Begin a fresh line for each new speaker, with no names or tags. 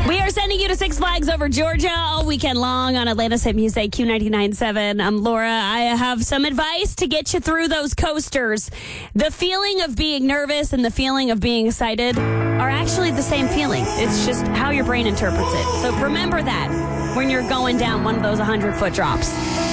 We are sending you to Six Flags Over Georgia all weekend long on Atlanta's Hit Music Q99.7. I'm Laura. I have some advice to get you through those coasters. The feeling of being nervous and the feeling of being excited are actually the same feeling. It's just how your brain interprets it. So remember that when you're going down one of those 100-foot drops.